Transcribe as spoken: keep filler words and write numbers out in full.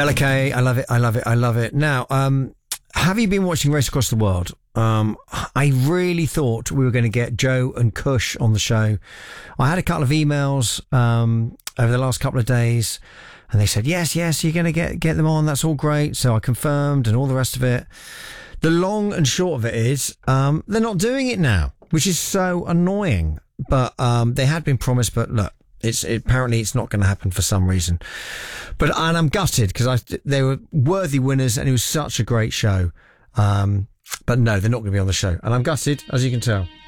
Bella Kay, I love it, I love it, I love it. Now, um, have you been watching Race Across the World? Um, I really thought we were going to get Joe and Kush on the show. I had a couple of emails um, over the last couple of days, and they said, yes, yes, you're going to get get them on. That's all great. So I confirmed and all the rest of it. The long and short of it is um, they're not doing it now, which is so annoying. But um, they had been promised, but look, it's it, apparently it's not going to happen for some reason. But and I'm gutted because I they were worthy winners and it was such a great show. Um, but no, they're not going to be on the show. And I'm gutted, as you can tell.